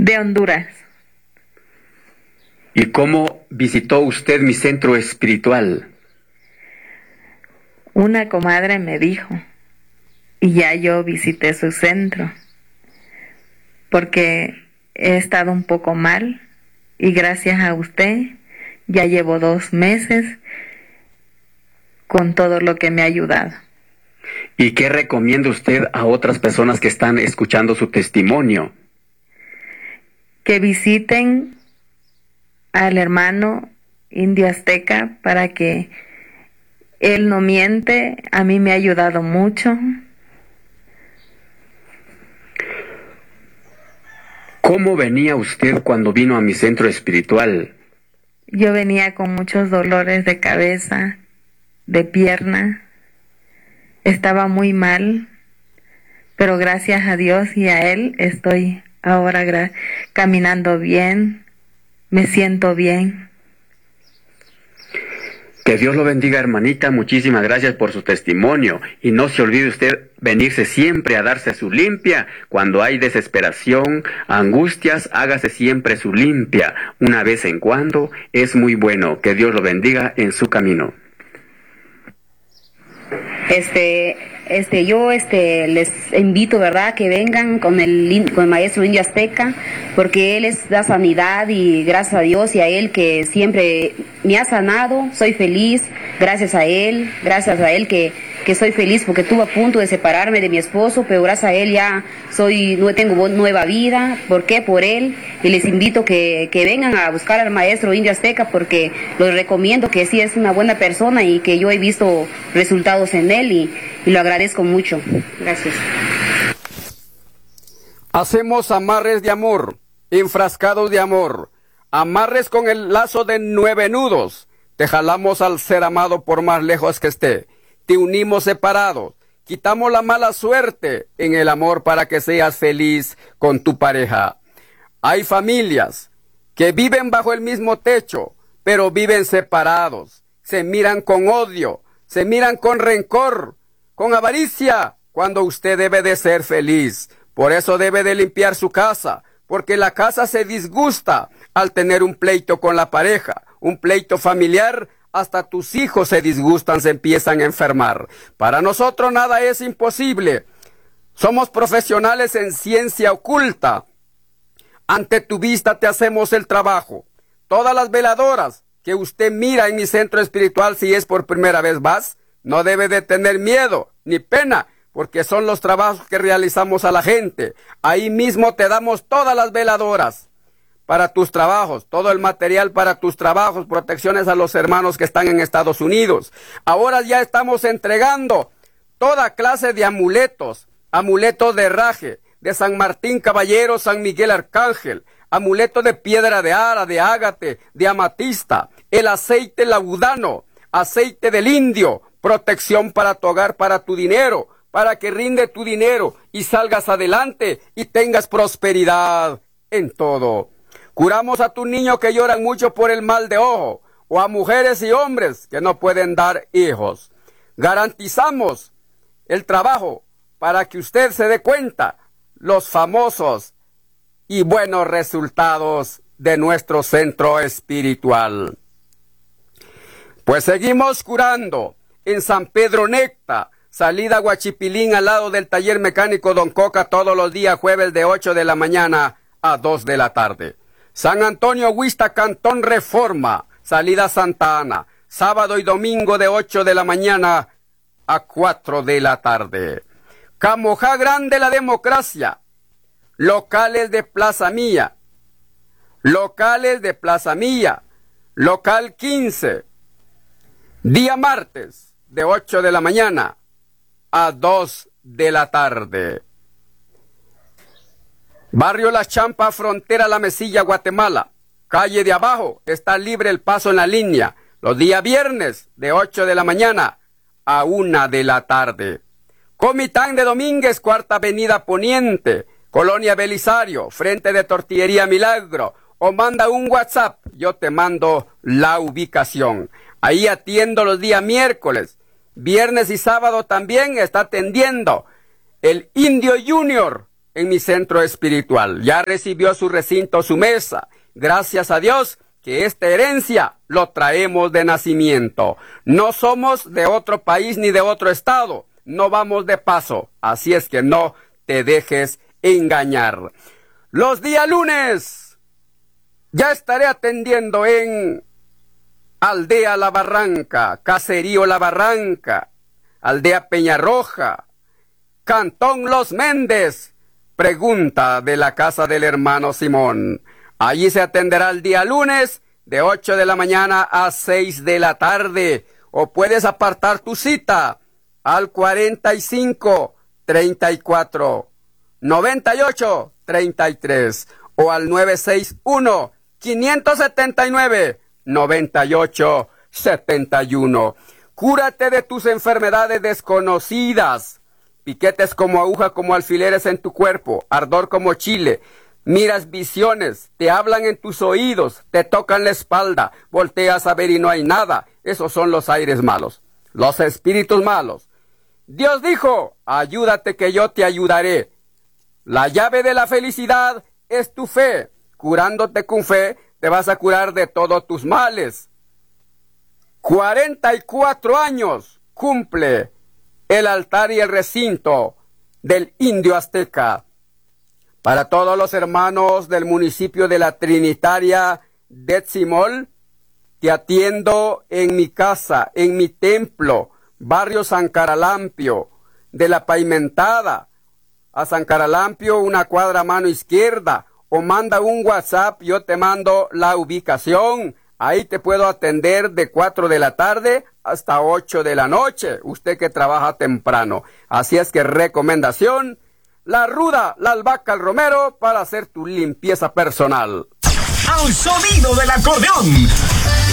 De Honduras. ¿Y cómo visitó usted mi centro espiritual? Una comadre me dijo, y ya yo visité su centro, porque he estado un poco mal, y gracias a usted ya llevo 2 meses con todo lo que me ha ayudado. ¿Y qué recomienda usted a otras personas que están escuchando su testimonio? Que visiten al hermano Indio Azteca para que él no miente, a mí me ha ayudado mucho. ¿Cómo venía usted cuando vino a mi centro espiritual? Yo venía con muchos dolores de cabeza, de pierna, estaba muy mal, pero gracias a Dios y a Él estoy ahora caminando bien, me siento bien. Que Dios lo bendiga, hermanita. Muchísimas gracias por su testimonio. Y no se olvide usted venirse siempre a darse su limpia. Cuando hay desesperación, angustias, hágase siempre su limpia. Una vez en cuando es muy bueno. Que Dios lo bendiga en su camino. Yo les invito, ¿verdad?, que vengan con el maestro Indio Azteca, porque él da sanidad, y gracias a Dios y a él que siempre me ha sanado, soy feliz, gracias a él que soy feliz, porque estuve a punto de separarme de mi esposo, pero gracias a él ya tengo nueva vida. ¿Por qué? Por él. Y les invito que vengan a buscar al maestro Indio Azteca, porque los recomiendo, que sí es una buena persona y que yo he visto resultados en él, y lo agradezco mucho. Gracias. Hacemos amarres de amor, enfrascados de amor, amarres con el lazo de 9 nudos. Te jalamos al ser amado por más lejos que esté. Te unimos separados, quitamos la mala suerte en el amor para que seas feliz con tu pareja. Hay familias que viven bajo el mismo techo, pero viven separados. Se miran con odio, se miran con rencor, con avaricia, cuando usted debe de ser feliz. Por eso debe de limpiar su casa, porque la casa se disgusta al tener un pleito con la pareja, un pleito familiar. Hasta tus hijos se disgustan, se empiezan a enfermar. Para nosotros nada es imposible. Somos profesionales en ciencia oculta. Ante tu vista te hacemos el trabajo. Todas las veladoras que usted mira en mi centro espiritual, si es por primera vez vas, no debe de tener miedo ni pena, porque son los trabajos que realizamos a la gente. Ahí mismo te damos todas las veladoras para tus trabajos, todo el material para tus trabajos, protecciones a los hermanos que están en Estados Unidos. Ahora ya estamos entregando toda clase de amuletos, amuletos de herraje, de San Martín Caballero, San Miguel Arcángel, amuletos de piedra de ara, de ágate, de amatista, el aceite laudano, aceite del indio, protección para tu hogar, para tu dinero, para que rinde tu dinero y salgas adelante y tengas prosperidad en todo. Curamos a tus niños que lloran mucho por el mal de ojo, o a mujeres y hombres que no pueden dar hijos. Garantizamos el trabajo para que usted se dé cuenta los famosos y buenos resultados de nuestro centro espiritual. Pues seguimos curando en San Pedro Necta, salida Huachipilín, al lado del taller mecánico Don Coca, todos los días jueves de 8 de la mañana a 2 de la tarde. San Antonio Huista, Cantón Reforma, salida Santa Ana, sábado y domingo de 8 de la mañana a 4 de la tarde. Camojá Grande, La Democracia, locales de Plaza Mía, local 15, día martes de 8 de la mañana a 2 de la tarde. Barrio Las Champas, frontera La Mesilla, Guatemala. Calle de abajo, está libre el paso en la línea. Los días viernes, de 8 de la mañana a 1 de la tarde. Comitán de Domínguez, Cuarta Avenida Poniente, Colonia Belisario, frente de Tortillería Milagro. O manda un WhatsApp, yo te mando la ubicación. Ahí atiendo los días miércoles. Viernes y sábado también está atendiendo el Indio Junior en mi centro espiritual. Ya recibió su recinto, su mesa. Gracias a Dios que esta herencia lo traemos de nacimiento. No somos de otro país ni de otro estado. No vamos de paso. Así es que no te dejes engañar. Los días lunes ya estaré atendiendo en Aldea La Barranca, Caserío La Barranca, Aldea Peñarroja, Cantón Los Méndez. Pregunta de la casa del hermano Simón. Allí se atenderá el día lunes de 8 de la mañana a 6 de la tarde. O puedes apartar tu cita al 45 34 98 33 o al 961 579 98 71. Cúrate de tus enfermedades desconocidas. Piquetes como aguja, como alfileres en tu cuerpo, ardor como chile, miras visiones, te hablan en tus oídos, te tocan la espalda, volteas a ver y no hay nada. Esos son los aires malos, los espíritus malos. Dios dijo, ayúdate que yo te ayudaré. La llave de la felicidad es tu fe. Curándote con fe, te vas a curar de todos tus males. 44 años cumple el altar y el recinto del Indio Azteca. Para todos los hermanos del municipio de la Trinitaria de Tzimol, te atiendo en mi casa, en mi templo, barrio San Caralampio, de la Pavimentada a San Caralampio, una cuadra a mano izquierda, o manda un WhatsApp, yo te mando la ubicación. Ahí te puedo atender de 4 de la tarde hasta 8 de la noche, usted que trabaja temprano. Así es que recomendación, la ruda, la albahaca, el romero para hacer tu limpieza personal. Al sonido del acordeón.